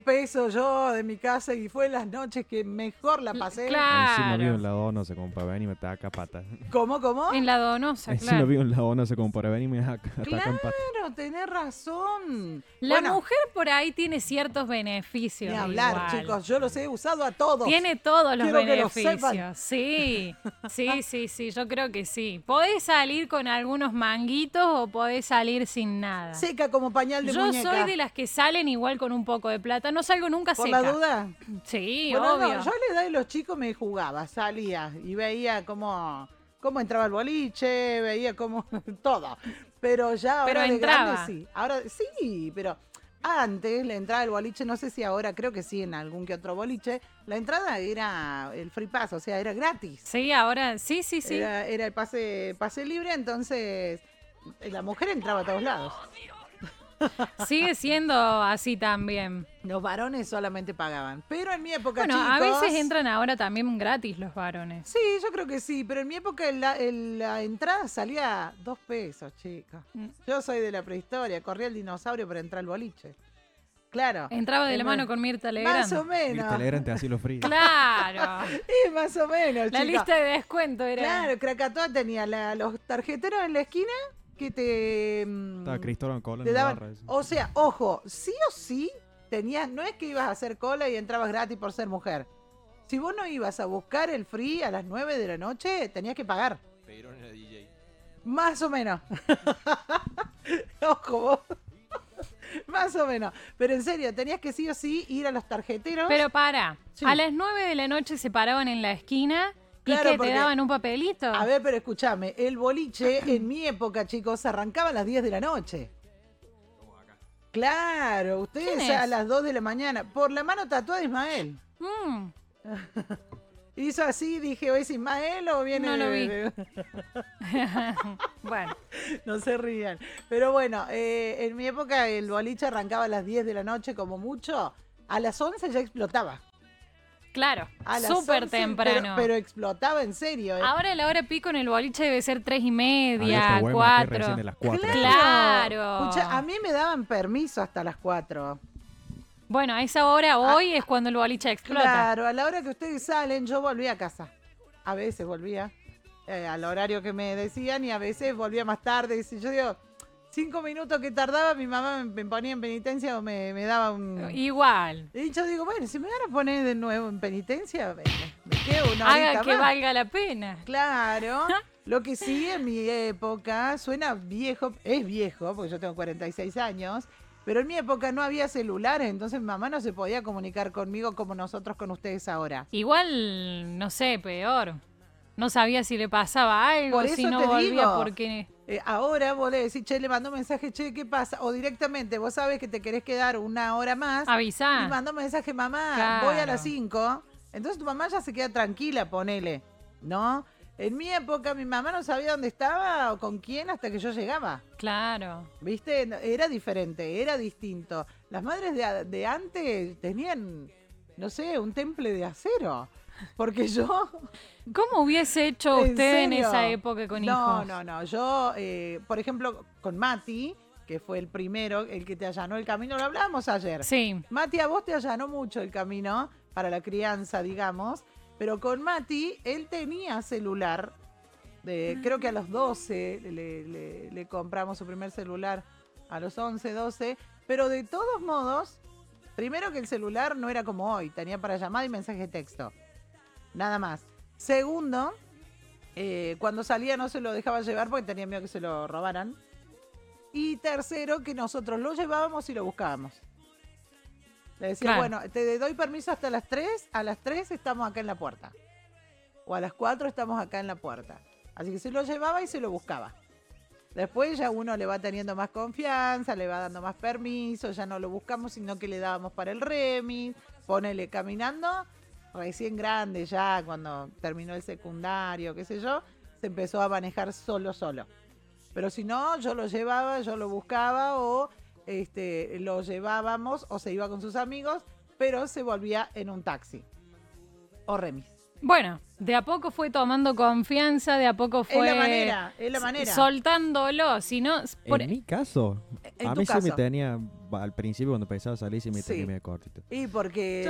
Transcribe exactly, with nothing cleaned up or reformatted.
peso yo de mi casa y fue las noches que mejor la pasé. Encima vivo en Claro. la Donosa como para venir y me ataca pata. ¿Cómo, cómo? En la Donosa, Encima claro. vivo en la Donosa como para venir y me ataca- atacan pata. Claro, tenés razón. La Bueno, mujer por ahí tiene ciertos beneficios. ni hablar, igual. chicos. Yo los he usado a todos. Tiene todos los Quiero que lo beneficios. sepan. Sí, sí, sí, sí, yo creo que sí. Podés salir con algunos manguitos o podés salir sin nada. Seca como pañal de Yo muñeca. soy de las que salen igual con un poco de plata. No salgo nunca ¿Por seca. la duda? Sí, Bueno, obvio. no, yo a la edad de los chicos me jugaba, salía y veía cómo, cómo entraba el boliche, veía cómo todo. Pero ya ahora Pero de entraba. grande sí. Ahora sí, pero antes la entrada del boliche, no sé si ahora, creo que sí en algún que otro boliche, la entrada era el free pass, o sea, era gratis. Sí, ahora, sí, sí, sí. Era, era el pase, pase libre, entonces la mujer entraba a todos lados. Sigue siendo así también. Los varones solamente pagaban. Pero en mi época, Bueno, chicos... a veces entran ahora también gratis los varones. Sí, yo creo que sí, pero en mi época la, el- la entrada salía dos pesos, chicos. Mm. Yo soy de la prehistoria, corría el dinosaurio para entrar al boliche. Claro. Entraba de Es la más- mano con Mirta Más o Legrand. menos. Mirta Legrand te hacía lo frío. Claro. Sí, más o menos, La chicos. lista de descuento era. Claro, Krakatoa tenía la- los tarjeteros en la esquina que te... mm, Estaba Cristóbal Colón te en la daban... barra. ese. O sea, ojo, sí o sí tenías... No es que ibas a hacer cola y entrabas gratis por ser mujer. Si vos no ibas a buscar el free a las nueve de la noche, tenías que pagar. Perón era D J. Más o menos. Ojo vos. Más o menos. Pero en serio, tenías que sí o sí ir a los tarjeteros. Pero para, Sí. a las nueve de la noche se paraban en la esquina y Claro, que porque- te daban un papelito. A ver, pero escúchame, el boliche en mi época, chicos, arrancaba a las diez de la noche. Claro, ustedes ¿Quién a es? las dos de la mañana. Por la mano tatuada de Ismael. Mm, Hizo así, dije, ¿o es Ismael o viene No lo de- vi. de- bueno, No se rían. Pero bueno, eh, en mi época el boliche arrancaba a las diez de la noche como mucho. A las once ya explotaba. claro, A las súper once, temprano. Pero, pero explotaba en serio. ¿eh? Ahora la hora pico en el boliche debe ser tres y Había media, otro huevo aquí cuatro. recién de las cuatro. Claro. Escucha, a mí me daban permiso hasta las cuatro. Bueno, a esa hora hoy es cuando el boliche explota. Claro, a la hora que ustedes salen, yo volví a casa. A veces volvía eh, al horario que me decían y a veces volvía más tarde. Y si yo digo, cinco minutos que tardaba, mi mamá me, me ponía en penitencia o me, me daba un... Igual. Y yo digo, bueno, si me van a poner de nuevo en penitencia, me, me quedo una Haga horita que más. valga la pena. Claro. Lo que sí en mi época suena viejo, es viejo, porque yo tengo cuarenta y seis años, pero en mi época no había celulares, entonces mi mamá no se podía comunicar conmigo como nosotros con ustedes ahora. Igual, no sé, peor. No sabía si le pasaba algo, Por si eso no te volvía digo. porque... Eh, ahora vos le decís, che, le mandó un mensaje, che, ¿qué pasa? O directamente, vos sabés que te querés quedar una hora más Avisá. y mandó un mensaje, mamá, Claro. voy a las cinco. Entonces tu mamá ya se queda tranquila, ponele, ¿no? En mi época mi mamá no sabía dónde estaba o con quién hasta que yo llegaba. Claro. ¿Viste? No, era diferente, era distinto. Las madres de, a- de antes tenían, no sé, un temple de acero. Porque yo... ¿Cómo hubiese hecho ¿En usted en serio? esa época con no, hijos? No, no, Yo, eh, por ejemplo, con Mati, que fue el primero, el que te allanó el camino, lo hablábamos ayer. Sí. Mati, a vos te allanó mucho el camino para la crianza, digamos. Pero con Mati, él tenía celular. De, creo que a los doce le, le- le compramos su primer celular. A los once, doce. Pero de todos modos, primero que el celular no era como hoy. Tenía para llamada y mensaje de texto. Nada más. Segundo, eh, cuando salía no se lo dejaba llevar porque tenía miedo que se lo robaran. Y tercero, que nosotros lo llevábamos y lo buscábamos. Le decía, Claro. bueno, te doy permiso hasta las tres, a las tres estamos acá en la puerta. O a las cuatro estamos acá en la puerta. Así que se lo llevaba y se lo buscaba. Después ya uno le va teniendo más confianza, le va dando más permiso, ya no lo buscamos, sino que le dábamos para el remis, ponele caminando, recién grande ya, cuando terminó el secundario, qué sé yo, se empezó a manejar solo, solo. Pero si no, yo lo llevaba, yo lo buscaba o este, lo llevábamos o se iba con sus amigos, pero se volvía en un taxi o remis. Bueno, de a poco fue tomando confianza, de a poco fue Es la manera, es la manera. soltándolo, si no, por- En mi caso, En a tu mí sí caso. me tenía, al principio cuando empezaba a salir, sí me Sí. tenía medio cortito. Y porque